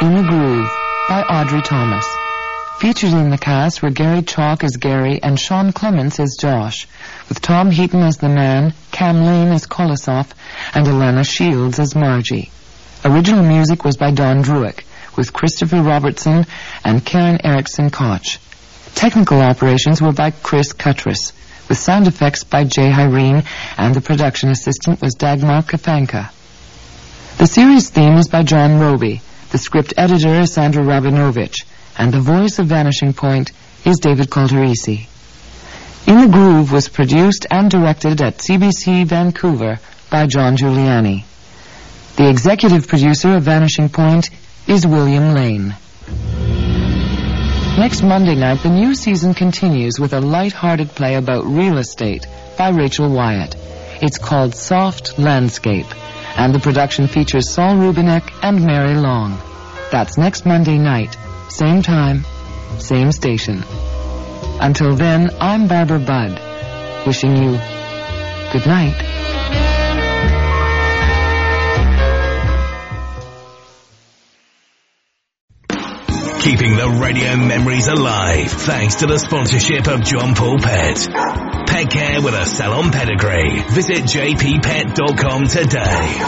In the Groove by Audrey Thomas. Featured in the cast were Gary Chalk as Gary and Sean Clements as Josh, with Tom Heaton as the man, Cam Lane as Kolosov, and Alana Shields as Margie. Original music was by Don Druick, with Christopher Robertson and Karen Erickson Koch. Technical operations were by Chris Cuttress, with sound effects by Jay Hyrene, and the production assistant was Dagmar Kafanka. The series theme is by John Roby. The script editor is Sandra Rabinovich, and the voice of Vanishing Point is David Calderisi. In the Groove was produced and directed at CBC Vancouver by John Giuliani. The executive producer of Vanishing Point is William Lane. Next Monday night, the new season continues with a light-hearted play about real estate by Rachel Wyatt. It's called Soft Landscape, and the production features Saul Rubinek and Mary Long. That's next Monday night, same time, same station. Until then, I'm Barbara Budd, wishing you good night. Keeping the radio memories alive thanks to the sponsorship of John Paul Pet. Pet care with a salon pedigree. Visit jppet.com today.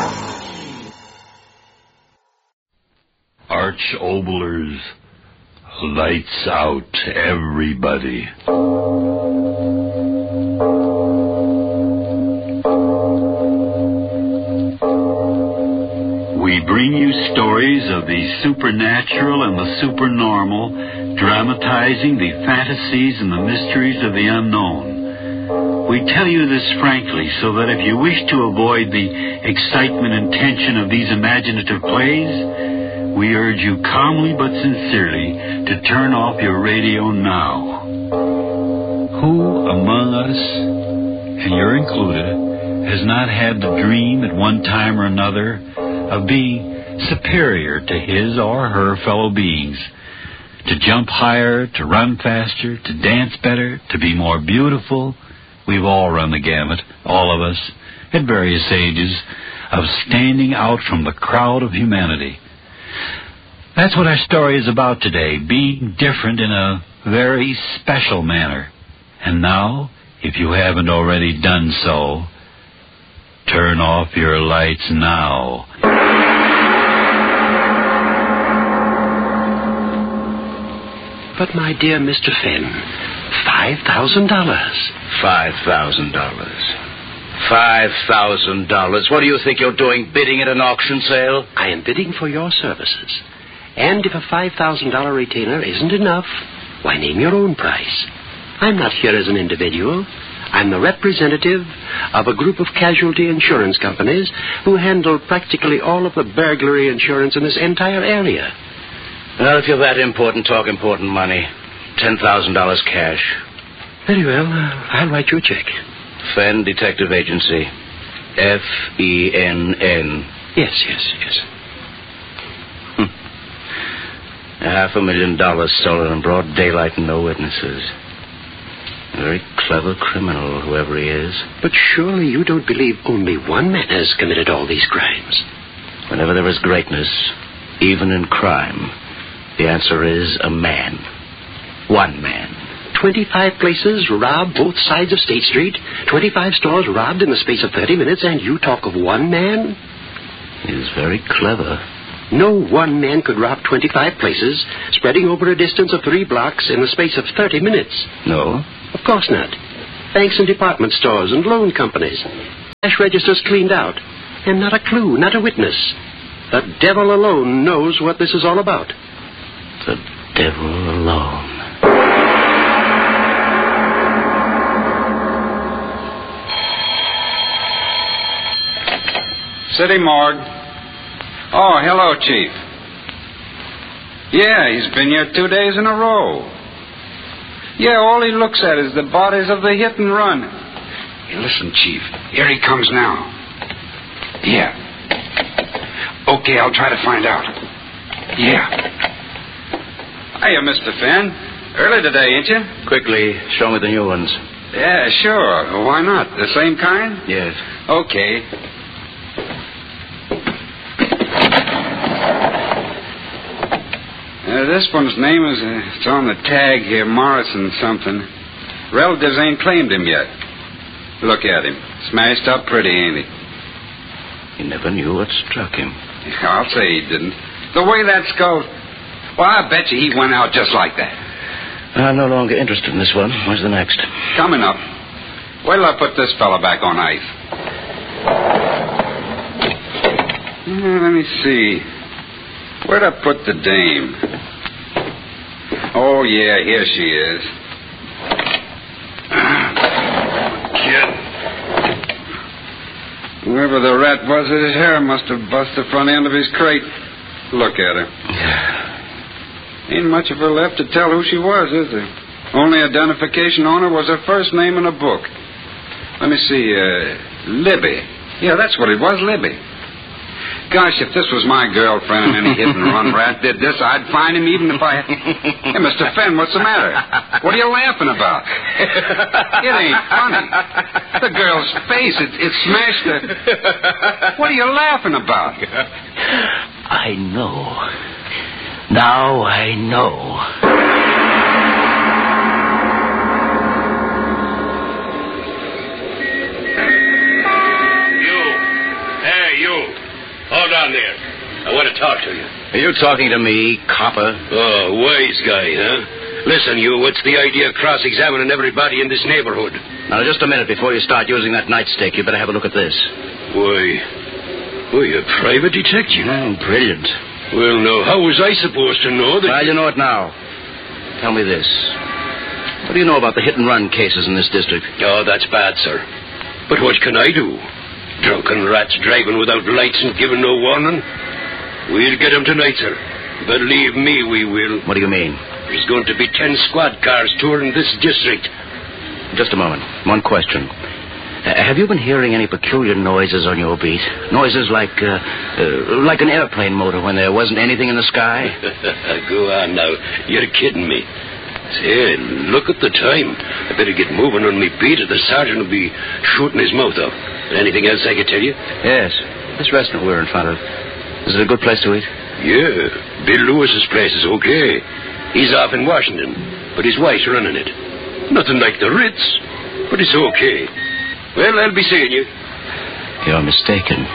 Arch Oboler's Lights Out, everybody. We bring you stories of the supernatural and the supernormal, dramatizing the fantasies and the mysteries of the unknown. We tell you this frankly so that if you wish to avoid the excitement and tension of these imaginative plays, we urge you calmly but sincerely to turn off your radio now. Who among us, and you're included, has not had the dream at one time or another of being superior to his or her fellow beings, to jump higher, to run faster, to dance better, to be more beautiful? We've all run the gamut, all of us, at various ages, of standing out from the crowd of humanity. That's what our story is about today, being different in a very special manner. And now, if you haven't already done so, turn off your lights now. But, my dear Mr. Finn, $5,000. $5,000. $5,000. What do you think you're doing, bidding at an auction sale? I am bidding for your services. And if a $5,000 retainer isn't enough, why, name your own price. I'm not here as an individual. I'm the representative of a group of casualty insurance companies who handle practically all of the burglary insurance in this entire area. Well, if you're that important, talk important money. $10,000 cash. Very well. I'll write you a check. Fenn Detective Agency. F-E-N-N. Yes. $500,000 stolen in broad daylight and no witnesses. A very clever criminal, whoever he is. But surely you don't believe only one man has committed all these crimes. Whenever there is greatness, even in crime, the answer is a man. One man. 25 places robbed both sides of State Street, 25 stores robbed in the space of 30 minutes, and you talk of one man? He is very clever. No one man could rob 25 places, spreading over a distance of 3 blocks in the space of 30 minutes. No? Of course not. Banks and department stores and loan companies. Cash registers cleaned out. And not a clue, not a witness. The devil alone knows what this is all about. The devil alone. City morgue. Oh, hello, Chief. Yeah, he's been here 2 days in a row. Yeah, all he looks at is the bodies of the hit and run. Hey, listen, Chief. Here he comes now. Yeah. Okay, I'll try to find out. Yeah. Hiya, Mr. Finn. Early today, ain't you? Quickly, show me the new ones. Yeah, sure. Why not? The same kind? Yes. Okay. This one's name is, it's on the tag here, Morrison something. Relatives ain't claimed him yet. Look at him. Smashed up pretty, ain't he? He never knew what struck him. I'll say he didn't. The way that skull... Well, I bet you he went out just like that. I'm no longer interested in this one. Where's the next? Coming up. Wait till I put this fella back on ice. Let me see. Where'd I put the dame? Oh, yeah, here she is. Kid. Whoever the rat was at his hair must have busted the front end of his crate. Look at her. Ain't much of her left to tell who she was, is there? Only identification on her was her first name in a book. Let me see, Libby. Yeah, that's what it was, Libby. Gosh, if this was my girlfriend and any hit-and-run rat did this, I'd find him even if I... Hey, Mr. Fenn, what's the matter? What are you laughing about? It ain't funny. The girl's face, it smashed her. What are you laughing about? I know. Now I know. Hold on there. I want to talk to you. Are you talking to me, copper? Oh, wise guy, huh? Listen, you, what's the idea of cross-examining everybody in this neighborhood? Now, just a minute before you start using that nightstick, you better have a look at this. Why, you're a private detective. Oh, brilliant. Well, now, how was I supposed to know that... Well, you know it now. Tell me this. What do you know about the hit-and-run cases in this district? Oh, that's bad, sir. But what can I do? Drunken rats driving without lights and giving no warning. We'll get them tonight, sir. Believe me, we will. What do you mean? There's going to be 10 squad cars touring this district. Just a moment. One question. Have you been hearing any peculiar noises on your beat? Noises like an airplane motor when there wasn't anything in the sky? Go on now. You're kidding me. Say, look at the time. I better get moving on me beat or the sergeant will be shooting his mouth off. Anything else I could tell you? Yes. This restaurant we're in front of. Is it a good place to eat? Yeah. Bill Lewis's place is okay. He's off in Washington, but his wife's running it. Nothing like the Ritz, but it's okay. Well, I'll be seeing you. You're mistaken.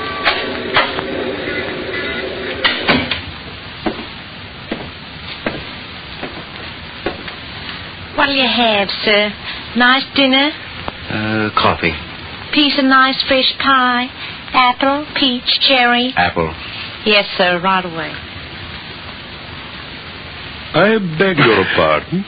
What'll you have, sir? Nice dinner? Coffee. Piece of nice fresh pie? Apple, peach, cherry? Apple. Yes, sir, right away. I beg your pardon?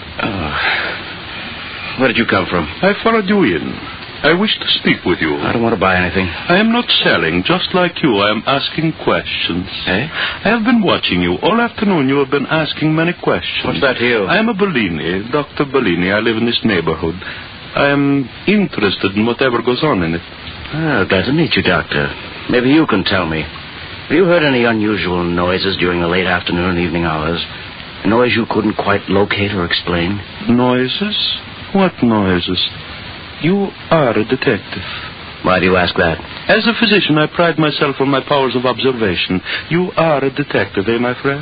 Where did you come from? I followed you in. I wish to speak with you. I don't want to buy anything. I am not selling. Just like you, I am asking questions. Eh? I have been watching you. All afternoon you have been asking many questions. What's that to you? I am a Bellini, Dr. Bellini. I live in this neighborhood. I am interested in whatever goes on in it. Glad to meet you, Doctor. Maybe you can tell me. Have you heard any unusual noises during the late afternoon and evening hours? A noise you couldn't quite locate or explain? Noises? What noises? You are a detective. Why do you ask that? As a physician, I pride myself on my powers of observation. You are a detective, eh, my friend?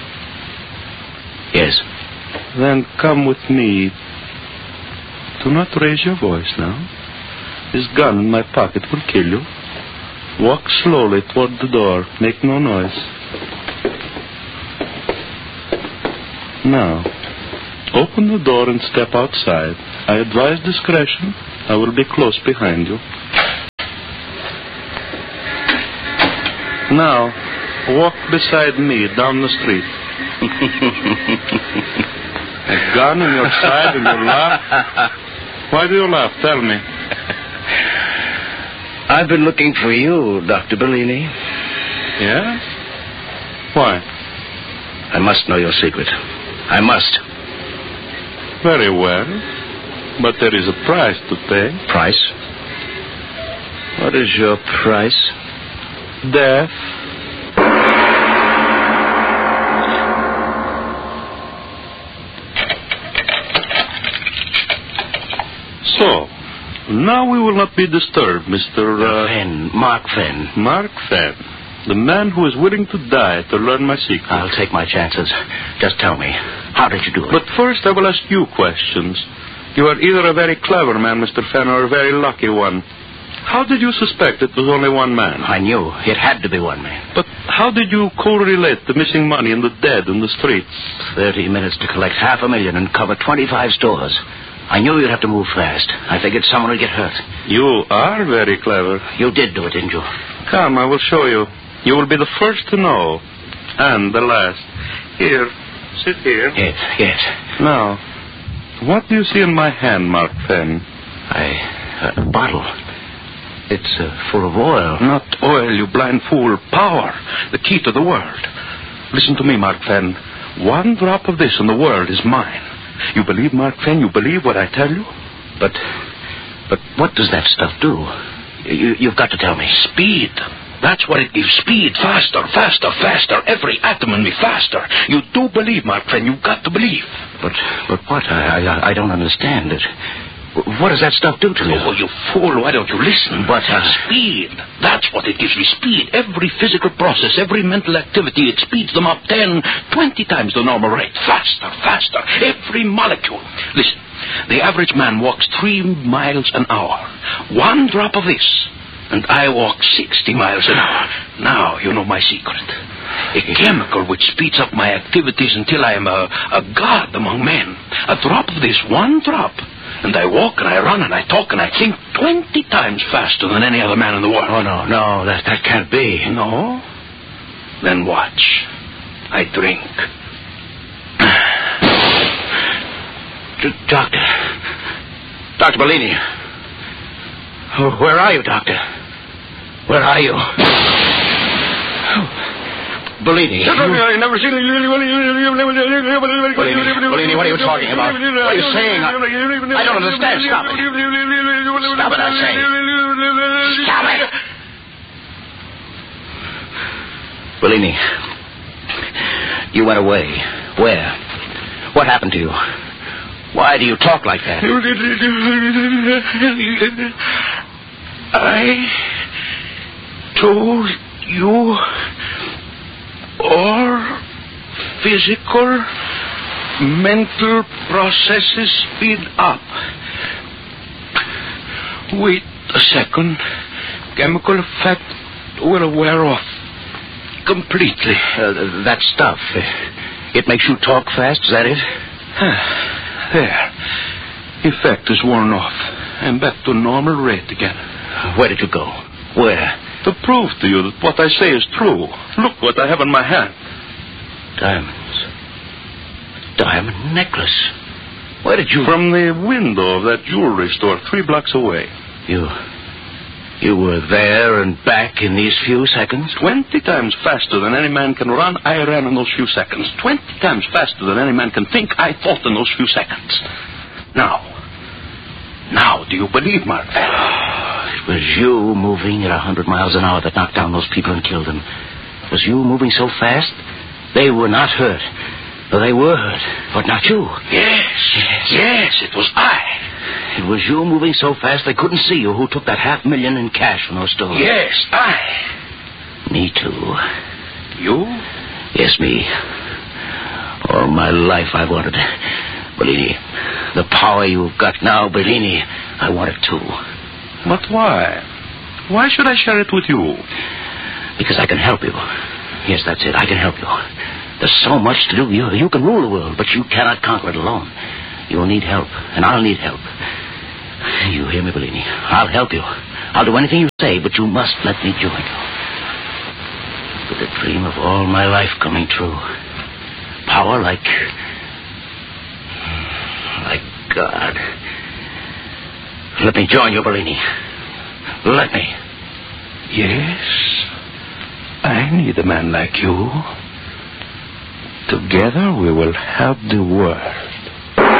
Yes. Then come with me. Do not raise your voice now. This gun in my pocket will kill you. Walk slowly toward the door. Make no noise. Now, open the door and step outside. I advise discretion. I will be close behind you. Now, walk beside me down the street. A gun in your side and you laugh? Why do you laugh? Tell me. I've been looking for you, Dr. Bellini. Yeah? Why? I must know your secret. I must. Very well. But there is a price to pay. Price? What is your price? Death. So, now we will not be disturbed, Mr. Fenn. Mark Fenn. Mark Fenn. The man who is willing to die to learn my secret. I'll take my chances. Just tell me, how did you do it? But first I will ask you questions. You are either a very clever man, Mr. Fenn, or a very lucky one. How did you suspect it was only one man? I knew. It had to be one man. But how did you correlate the missing money and the dead in the streets? 30 minutes to collect $500,000 and cover 25 stores. I knew you'd have to move fast. I figured someone would get hurt. You are very clever. You did do it, didn't you? Come, I will show you. You will be the first to know. And the last. Here. Sit here. Yes. Now, what do you see in my hand, Mark Fenn? A bottle. It's full of oil. Not oil, you blind fool. Power. The key to the world. Listen to me, Mark Fenn. One drop of this and the world is mine. You believe, Mark Fenn? You believe what I tell you? But what does that stuff do? You've got to tell me. Speed. That's what it gives. Speed. Faster. Every atom in me faster. You do believe, Mark Fenn. You've got to believe. But what? I don't understand it. What does that stuff do to you? Oh, you fool. Why don't you listen? But, Speed. That's what it gives me. Speed. Every physical process, every mental activity, it speeds them up 10, 20 times the normal rate. Faster. Every molecule. Listen, the average man walks 3 miles an hour. One drop of this, and I walk 60 miles an hour. Now you know my secret. A chemical which speeds up my activities until I am a god among men. A drop of this, one drop. And I walk and I run and I talk and I think 20 times faster than any other man in the world. Oh, no, that can't be. No? Then watch. I drink. Dr. Bellini. Where are you, Doctor? Where are you? Bellini. I've never seen Bellini, what are you talking about? What are you saying? I don't understand. Stop it. Stop it, I say. Stop it. Bellini, you went away. Where? What happened to you? Why do you talk like that? I told you all physical, mental processes speed up. Wait a second. Chemical effect will wear off completely. That stuff, it makes you talk fast, is that it? There. Effect is worn off. I'm back to normal rate again. Where did you go? Where? To prove to you that what I say is true. Look what I have in my hand. Diamonds. Diamond necklace. Where did you... From the window of that jewelry store 3 blocks away. You were there and back in these few seconds? 20 times faster than any man can run, I ran in those few seconds. 20 times faster than any man can think, I thought in those few seconds. Now, do you believe, Mark? It was you moving at 100 miles an hour that knocked down those people and killed them. It was you moving so fast, they were not hurt. Well, they were hurt, but not you. Yes, it was I. It was you moving so fast they couldn't see you who took that $500,000 in cash from those stores. Yes, I. Me too. You? Yes, me. All my life I wanted. Bellini, the power you've got now, Bellini, I want it too. But why? Why should I share it with you? Because I can help you. Yes, that's it. I can help you. There's so much to do. You can rule the world, but you cannot conquer it alone. You'll need help, and I'll need help. You hear me, Bellini? I'll help you. I'll do anything you say, but you must let me join you. With the dream of all my life coming true. Power like God. Let me join you, Bellini. Let me. Yes, I need a man like you. Together we will help the world.